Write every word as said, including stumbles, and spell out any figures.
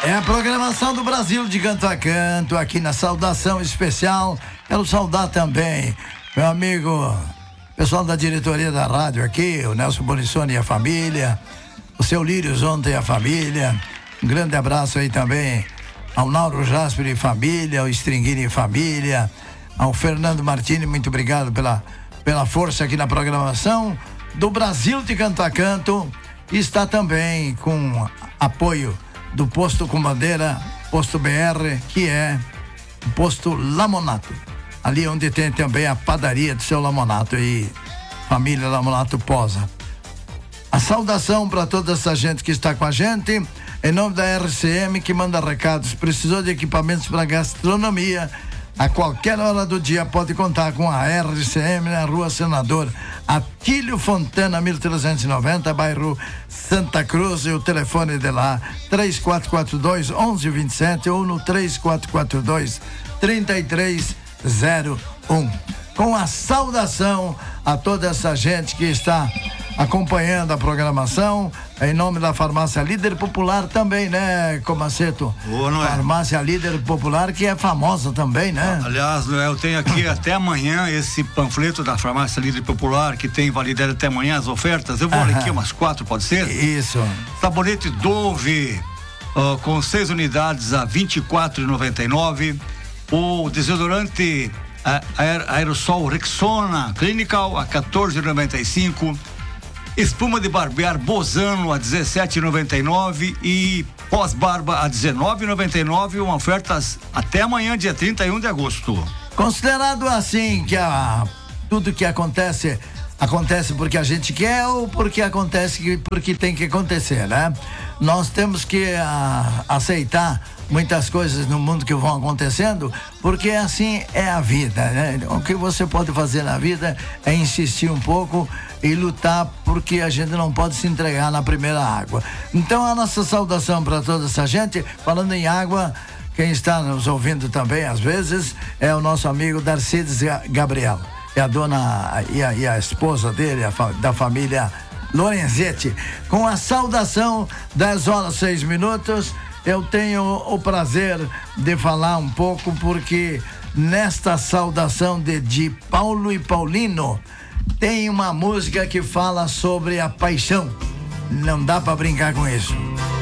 É a programação do Brasil de canto a canto, aqui na saudação especial. Quero saudar também meu amigo, pessoal da diretoria da rádio aqui, o Nelson Bonissoni e a família, o seu Lírios ontem e a família. Um grande abraço aí também ao Nauro Jasper e família, ao Stringini e família, ao Fernando Martini, muito obrigado pela, pela força aqui na programação do Brasil de canto a canto. Está também com apoio do Posto com Bandeira, Posto B R, que é o Posto Lamonato, ali onde tem também a padaria do seu Lamonato e família Lamonato Posa. A saudação para toda essa gente que está com a gente, em nome da R C M, que manda recados. Precisou de equipamentos para gastronomia? A qualquer hora do dia pode contar com a R C M na Rua Senador Atílio Fontana, mil trezentos e noventa, bairro Santa Cruz, e o telefone de lá, três quatro quatro dois, onze vinte e sete ou no três quatro quatro dois, trinta e três zero um. Com a saudação a toda essa gente que está acompanhando a programação, em nome da Farmácia Líder Popular também, né, Comaceto? Boa, não é? Farmácia Líder Popular, que é famosa também, né? Aliás, eu tenho aqui até amanhã esse panfleto da Farmácia Líder Popular, que tem validade até amanhã, as ofertas. Eu vou ler aqui umas quatro, pode ser? Isso. Sabonete Dove, uh, com seis unidades a vinte e quatro reais e noventa e nove centavos. O desodorante a, aer, aerossol Rexona Clinical a quatorze reais e noventa e cinco centavos. Espuma de barbear Bozano a dezessete reais e noventa e nove centavos e pós-barba a dezenove reais e noventa e nove centavos, uma oferta até amanhã, dia trinta e um de agosto. Considerado assim que a, tudo que acontece, acontece porque a gente quer ou porque acontece porque tem que acontecer, né? Nós temos que a, aceitar muitas coisas no mundo que vão acontecendo, porque assim é a vida, né? O que você pode fazer na vida é insistir um pouco e lutar, porque a gente não pode se entregar na primeira água. Então a nossa saudação para toda essa gente. Falando em água, quem está nos ouvindo também às vezes é o nosso amigo Darcides Gabriel, é a dona e a, e a esposa dele, a, da família Lorenzetti. Com a saudação, dez horas seis minutos, eu tenho o prazer de falar um pouco, porque nesta saudação de, de Paulo e Paulino tem uma música que fala sobre a paixão. Não dá para brincar com isso.